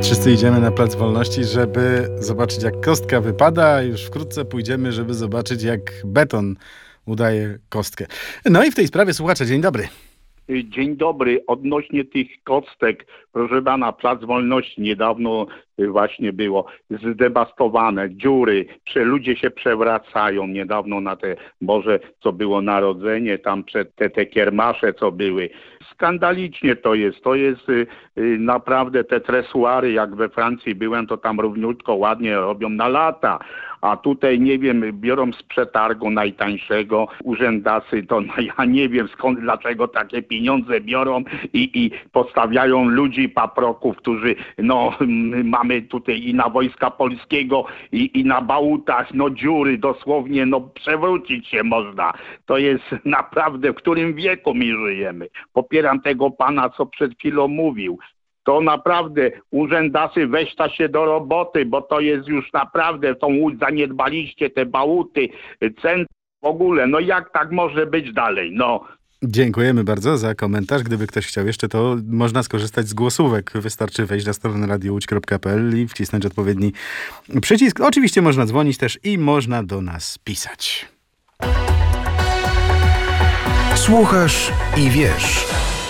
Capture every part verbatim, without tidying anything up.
Wszyscy idziemy na Plac Wolności, żeby zobaczyć, jak kostka wypada, a już wkrótce pójdziemy, żeby zobaczyć, jak beton udaje kostkę. No i w tej sprawie, słuchacze, dzień dobry. Dzień dobry. Odnośnie tych kostek, proszę pana, Plac Wolności niedawno właśnie było zdewastowane, dziury, ludzie się przewracają niedawno na te Boże, co było Narodzenie, tam przed te, te kiermasze, co były. Skandalicznie to jest, to jest y, y, naprawdę te tresuary, jak we Francji byłem, to tam równiutko, ładnie robią na lata. A tutaj, nie wiem, biorą z przetargu najtańszego urzędasy, to no, ja nie wiem skąd, dlaczego takie pieniądze biorą i, i postawiają ludzi, paproków, którzy, no, mamy tutaj i na Wojska Polskiego, i, i na bałutach, no, dziury dosłownie, no, przewrócić się można. To jest naprawdę, w którym wieku my żyjemy. Popieram tego pana, co przed chwilą mówił. To naprawdę urzędasy, weźta się do roboty, bo to jest już naprawdę, tą łódź zaniedbaliście, te bałuty, cen w ogóle. No jak tak może być dalej? No. Dziękujemy bardzo za komentarz. Gdyby ktoś chciał jeszcze, to można skorzystać z głosówek. Wystarczy wejść na stronę radio łódź kropka p l i wcisnąć odpowiedni przycisk. Oczywiście można dzwonić też i można do nas pisać. Słuchasz i wiesz.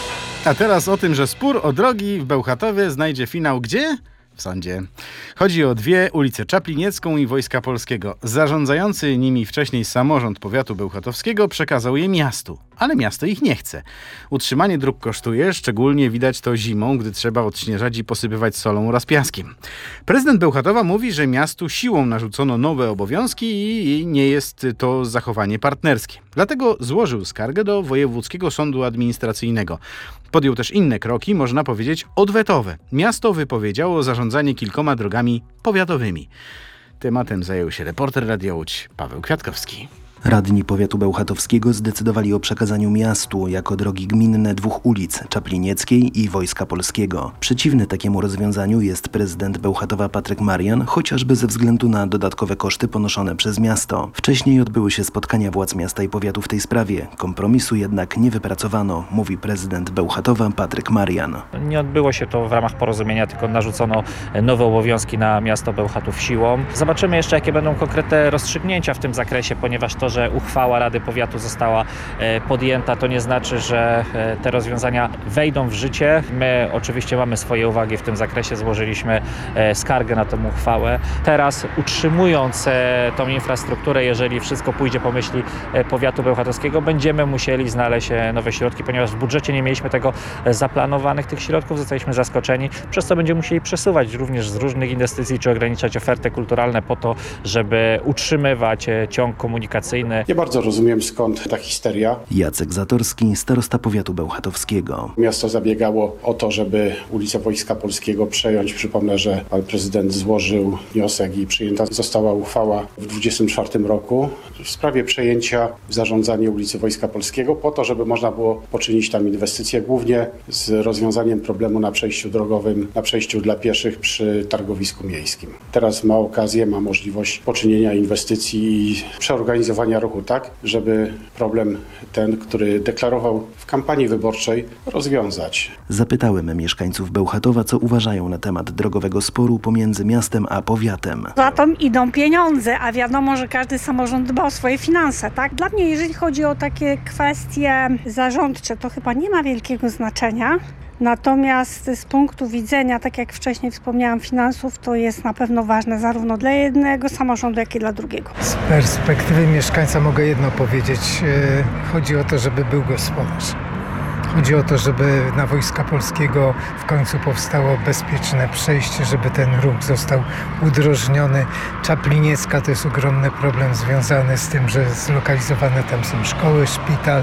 A teraz o tym, że spór o drogi w Bełchatowie znajdzie finał gdzie? W sądzie. Chodzi o dwie ulice, Czapliniecką i Wojska Polskiego. Zarządzający nimi wcześniej samorząd powiatu bełchatowskiego przekazał je miastu, ale miasto ich nie chce. Utrzymanie dróg kosztuje, szczególnie widać to zimą, gdy trzeba odśnieżać i posypywać solą oraz piaskiem. Prezydent Bełchatowa mówi, że miastu siłą narzucono nowe obowiązki i nie jest to zachowanie partnerskie. Dlatego złożył skargę do Wojewódzkiego Sądu Administracyjnego. Podjął też inne kroki, można powiedzieć odwetowe. Miasto wypowiedziało zarządzanie kilkoma drogami powiatowymi. Tematem zajął się reporter Radia Łódź Paweł Kwiatkowski. Radni powiatu bełchatowskiego zdecydowali o przekazaniu miastu jako drogi gminne dwóch ulic, Czaplinieckiej i Wojska Polskiego. Przeciwny takiemu rozwiązaniu jest prezydent Bełchatowa Patryk Marian, chociażby ze względu na dodatkowe koszty ponoszone przez miasto. Wcześniej odbyły się spotkania władz miasta i powiatu w tej sprawie. Kompromisu jednak nie wypracowano, mówi prezydent Bełchatowa Patryk Marian. Nie odbyło się to w ramach porozumienia, tylko narzucono nowe obowiązki na miasto Bełchatów siłą. Zobaczymy jeszcze, jakie będą konkretne rozstrzygnięcia w tym zakresie, ponieważ to, że uchwała Rady Powiatu została podjęta, to nie znaczy, że te rozwiązania wejdą w życie. My oczywiście mamy swoje uwagi w tym zakresie, złożyliśmy skargę na tę uchwałę. Teraz utrzymując tą infrastrukturę, jeżeli wszystko pójdzie po myśli powiatu bełchatowskiego, będziemy musieli znaleźć nowe środki, ponieważ w budżecie nie mieliśmy tego zaplanowanych, tych środków, zostaliśmy zaskoczeni, przez co będziemy musieli przesuwać również z różnych inwestycji, czy ograniczać oferty kulturalne po to, żeby utrzymywać ciąg komunikacyjny. Nie bardzo rozumiem, skąd ta histeria. Jacek Zatorski, starosta powiatu bełchatowskiego. Miasto zabiegało o to, żeby ulicę Wojska Polskiego przejąć. Przypomnę, że pan prezydent złożył wniosek i przyjęta została uchwała w dwudziestym czwartym roku w sprawie przejęcia w zarządzanie ulicy Wojska Polskiego po to, żeby można było poczynić tam inwestycje, głównie z rozwiązaniem problemu na przejściu drogowym, na przejściu dla pieszych przy targowisku miejskim. Teraz ma okazję, ma możliwość poczynienia inwestycji i przeorganizowania ruchu tak, żeby problem ten, który deklarował w kampanii wyborczej, rozwiązać. Zapytałem mieszkańców Bełchatowa, co uważają na temat drogowego sporu pomiędzy miastem a powiatem. Za to idą pieniądze, a wiadomo, że każdy samorząd dba o swoje finanse, tak? Dla mnie, jeżeli chodzi o takie kwestie zarządcze, to chyba nie ma wielkiego znaczenia. Natomiast z punktu widzenia, tak jak wcześniej wspomniałam, finansów, to jest na pewno ważne zarówno dla jednego samorządu, jak i dla drugiego. Z perspektywy mieszkańca mogę jedno powiedzieć. Chodzi o to, żeby był gospodarz. Chodzi o to, żeby na Wojska Polskiego w końcu powstało bezpieczne przejście, żeby ten ruch został udrożniony. Czapliniecka to jest ogromny problem związany z tym, że zlokalizowane tam są szkoły, szpital.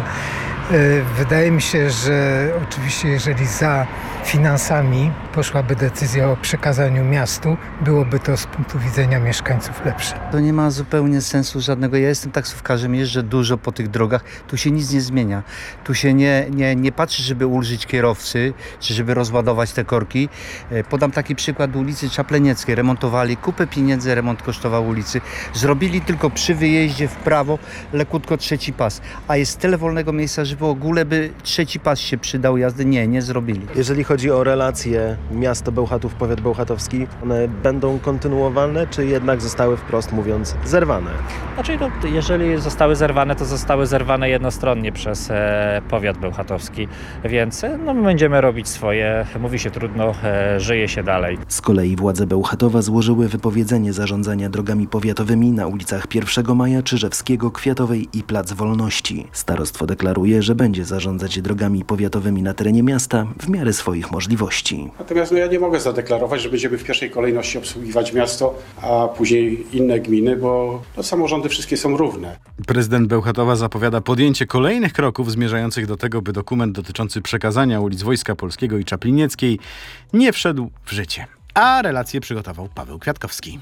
Wydaje mi się, że oczywiście jeżeli za finansami poszłaby decyzja o przekazaniu miastu, byłoby to z punktu widzenia mieszkańców lepsze. To nie ma zupełnie sensu żadnego. Ja jestem taksówkarzem, jeżdżę dużo po tych drogach. Tu się nic nie zmienia. Tu się nie, nie, nie patrzy, żeby ulżyć kierowcy, czy żeby rozładować te korki. Podam taki przykład ulicy Czaplenieckiej. Remontowali, kupę pieniędzy remont kosztował ulicy. Zrobili tylko przy wyjeździe w prawo lekutko trzeci pas. A jest tyle wolnego miejsca, że w ogóle by trzeci pas się przydał jazdy. Nie, nie zrobili. Jeżeli chodzi o relacje miasto Bełchatów, powiat bełchatowski, one będą kontynuowane, czy jednak zostały wprost mówiąc zerwane? Znaczy, no, jeżeli zostały zerwane, to zostały zerwane jednostronnie przez e, powiat bełchatowski, więc no, my będziemy robić swoje, mówi się trudno, e, żyje się dalej. Z kolei władze Bełchatowa złożyły wypowiedzenie zarządzania drogami powiatowymi na ulicach pierwszego maja, Czyżewskiego, Kwiatowej i Plac Wolności. Starostwo deklaruje, że będzie zarządzać drogami powiatowymi na terenie miasta w miarę swoich możliwości. Natomiast no, ja nie mogę zadeklarować, że będziemy w pierwszej kolejności obsługiwać miasto, a później inne gminy, bo no, samorządy wszystkie są równe. Prezydent Bełchatowa zapowiada podjęcie kolejnych kroków zmierzających do tego, by dokument dotyczący przekazania ulic Wojska Polskiego i Czaplinieckiej nie wszedł w życie. A relację przygotował Paweł Kwiatkowski.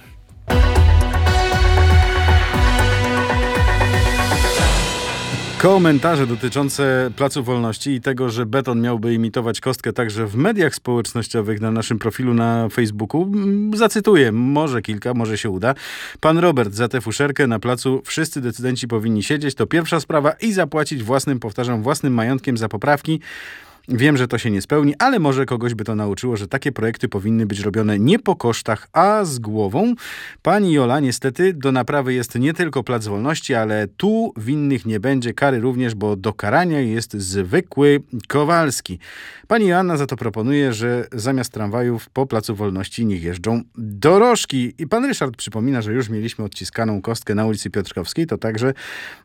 Komentarze dotyczące Placu Wolności i tego, że beton miałby imitować kostkę także w mediach społecznościowych na naszym profilu na Facebooku. Zacytuję, może kilka, może się uda. Pan Robert, za tę fuszerkę na placu wszyscy decydenci powinni siedzieć, to pierwsza sprawa i zapłacić własnym, powtarzam, własnym majątkiem za poprawki. Wiem, że to się nie spełni, ale może kogoś by to nauczyło, że takie projekty powinny być robione nie po kosztach, a z głową. Pani Jola, niestety do naprawy jest nie tylko Plac Wolności, ale tu winnych nie będzie, kary również, bo do karania jest zwykły Kowalski. Pani Joanna za to proponuje, że zamiast tramwajów po Placu Wolności niech jeżdżą dorożki. I pan Ryszard przypomina, że już mieliśmy odciskaną kostkę na ulicy Piotrkowskiej, to także...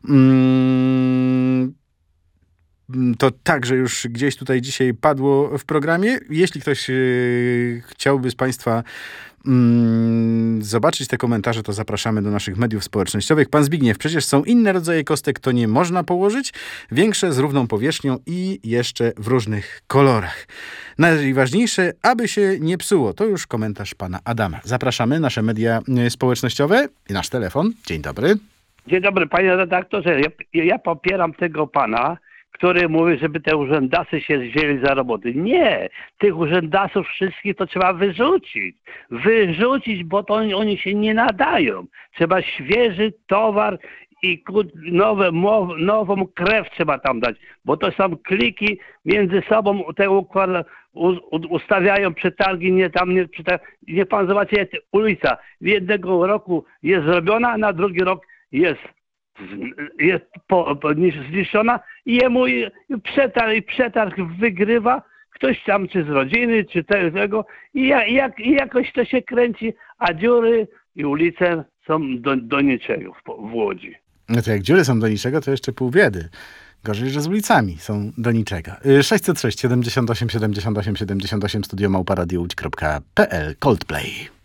Mm, To także już gdzieś tutaj dzisiaj padło w programie. Jeśli ktoś yy, chciałby z Państwa yy, zobaczyć te komentarze, to zapraszamy do naszych mediów społecznościowych. Pan Zbigniew, przecież są inne rodzaje kostek, to nie można położyć. Większe z równą powierzchnią i jeszcze w różnych kolorach. Najważniejsze, aby się nie psuło. To już komentarz pana Adama. Zapraszamy, nasze media społecznościowe i nasz telefon. Dzień dobry. Dzień dobry, panie redaktorze. Ja, ja popieram tego pana, który mówi, żeby te urzędasy się wzięli za roboty. Nie! Tych urzędasów wszystkich to trzeba wyrzucić. Wyrzucić, bo to oni, oni się nie nadają. Trzeba świeży towar i nowe, nową krew trzeba tam dać, bo to są kliki między sobą, te układ, ustawiają przetargi, nie tam, nie przetargi. Niech pan zobaczy, jak ulica w jednego roku jest zrobiona, a na drugi rok jest jest po, po, zniszczona i jemu przetarg, przetarg wygrywa ktoś tam, czy z rodziny, czy tego i, jak, i jakoś to się kręci, a dziury i ulice są do, do niczego w, w Łodzi. No to jak dziury są do niczego, to jeszcze pół biedy. Gorzej, że z ulicami są do niczego. sześćset sześć siedemdziesiąt osiem siedemdziesiąt osiem siedemdziesiąt osiem studio małpa radio łódź kropka p l Coldplay.